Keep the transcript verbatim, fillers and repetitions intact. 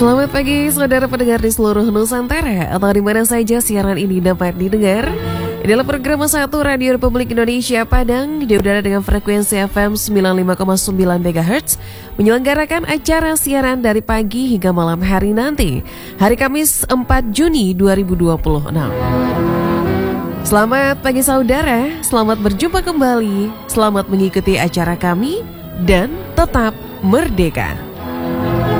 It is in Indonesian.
Selamat pagi saudara pendengar di seluruh Nusantara atau di mana saja siaran ini dapat didengar. Inilah program satu Radio Republik Indonesia Padang di udara dengan frekuensi F M sembilan puluh lima koma sembilan megahertz menyelenggarakan acara siaran dari pagi hingga malam hari nanti, hari Kamis empat Juni dua ribu dua puluh enam. Selamat pagi saudara, selamat berjumpa kembali, selamat mengikuti acara kami dan tetap merdeka.